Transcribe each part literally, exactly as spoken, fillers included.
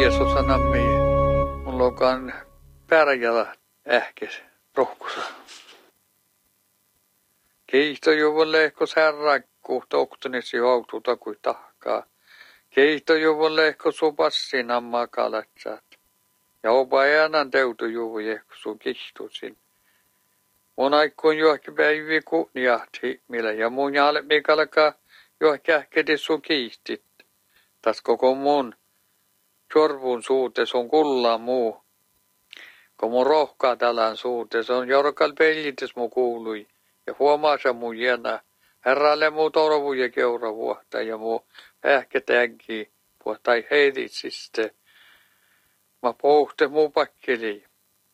Jeesus anammi. Mulla onkaan pärjällä ähkes rohkusa. Kiihto juvon lehkos herrakku, toktonisi joututa kuin tahkaa. Kiihto juvon lehkos supassi nammaa kalatsat. Ja opa äänan teutu juvu jehkusu kihtusin. Mun aikkuun johki päivi kunniahti, millä ja mun jäälle mikalaka johki ähketi su kiihtit. Tas koko mun jorvun suutes on kulla muu. Kun mun rohkaa tälän suutes on jorkal peljites mu kuului. Ja huomaasa mun jäänä. Herralle muu torvu ja keura vuotta ja muu ähkä täggi puhtai heiditsiste. Mä pohte muu pakkeli.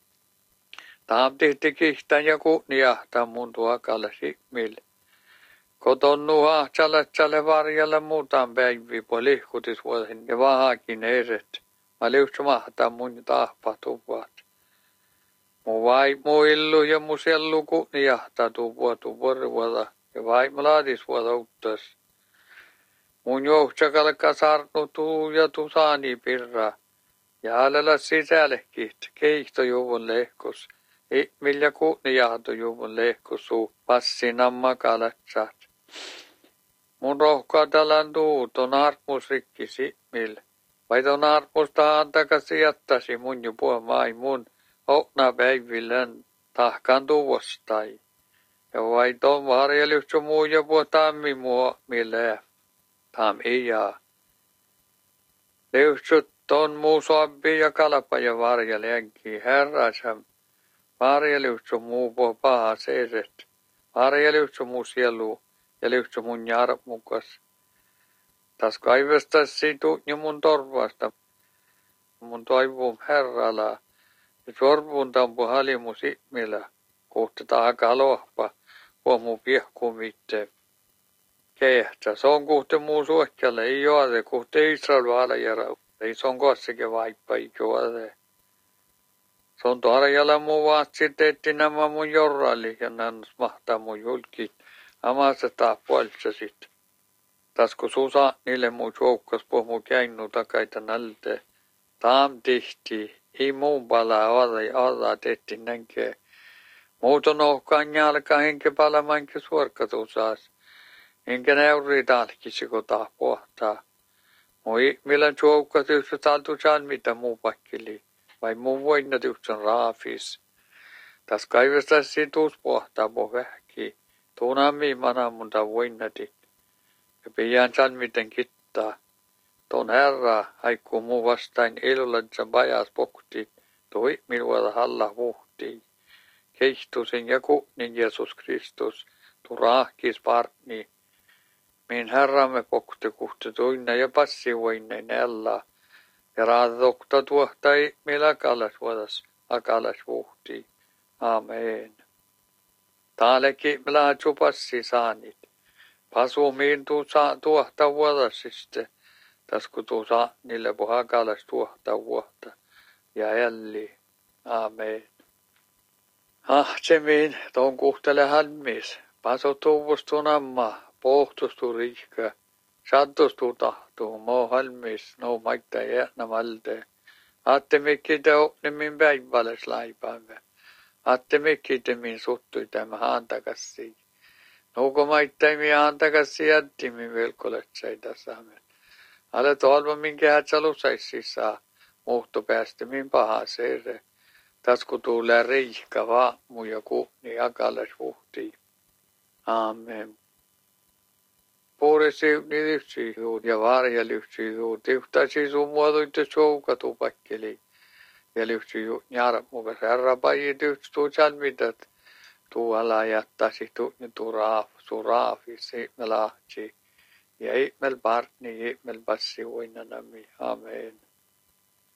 Taam tihti kihtän ja kunniahtaa mun tuakalle sikmille. Koton nuha tsälle varjalla muutaan päivi po lihkutis vuosin ja vahakin eret. Mä liutsumahtaa mun tahpatuvat. Mu vai mu illu ja mu sellu kunniahtaa tuvuotu vuorovuota ja vai mu laadis vuota uttas. Mun johtsakalka sarnutuu ja tu saani pirra. Ja alella sisällekit keihtojuvun lehkos. Millä kunniahto juvun lehkosu passi namma kalatsat. Mun rohkaa talan tuu ton armus rikki simille. Vai ton armusta antakasi jättäsi mun jo puhe mai mun okna päivillän tahkan tuvostai. Ja vai ton varjelystö muu jo puhe tammi mua mille tam ijaa. Leustyt ton muu soabbi ja kalapa ja varjelänki herrasam. Varjelystö muu puhe paha seeset. Varjelystö muu sielu. Ja lyhtsä mun jaar mukas. Tas kaivestas situ ja mun torvasta. Mun toivum herrala. Ja sorvun tampu halimu sikmillä. Kohta taaka lohpa. Huomu piehkuun mitte. Kehtä. Se on kohta muu suohkjalle. Ei joade. Kohta Israel valajara. Ei se on kossakin vaippa. Ei joade. Se on tarjalla muu vaatsi teetti nämä mun jorrali. Ja nannas mahtaa mun julkit. Amassa taa puolitsasit. Tas kun susa niille muu joukkas puh muu käinnu takaita nalte. Taam tihti. Ei muun palaa olla ja olla tehti nänkee. Muuton ohkaan jalka henke palamanke suorkatusaas. Enkä neuri talkisi kun taa pohtaa. Moi millä joukkas yhdessä taltu saan mitä muu pakkili. Vai muu voinna yhdessä raafis. Tas kaivestas situus pohtaa po vähki. Tuunammi mana munta voinnatit. Ja pian saan miten kittaa. Ton herra haikkuu muu vastain ilulansa pajas pokti. Toi minulla halla huhtii. Keihtusin ja kunin Jeesus Kristus. Tu rahkis partni. Min herramme pokti kuhti tuinna ja passi voinnein ella. Ja raadokta tuohtai millä kallas vuodas akalas huhtii. Amen. Taalekin laatsu passi saanit. Pasumiin tuu saa tuohta vuodasiste. Tas kun tuu saa niille pohakalas tuohta vuotta. Ja älli. Amen. Ahtsemiin ton kuhtele halmis. Paso tuvustu namma. Pohtustu riikka. Sattustu tahtuu. Mo halmis. No maikta jäänä valte. Aatte mikki te opnimin päiväles laipaamme. Aatte mikki te min suttui tämä haantakassi. Nuuko maittaimi haantakassi jättimi velkoletsai tasaamme. Ale tolva minkä hätsalusaissi saa. Muhto päästä min paha seere. Tasku tulee riihka vaamu ja kuhni akalas vuhtii. Amen. Puurisi yksi juut ja varja lyhtsi juut. Yhtäisi sun muodoitte soukatu pakkeli. Ja lyhtsi juut jarmukas. Herra pajit yksi tuu salmitat. Tuu ala jättäisi tuu tuu raaf. Su raafi seitsemän lahti. Ja ihmel partni ihmel passi voinanami. Amen.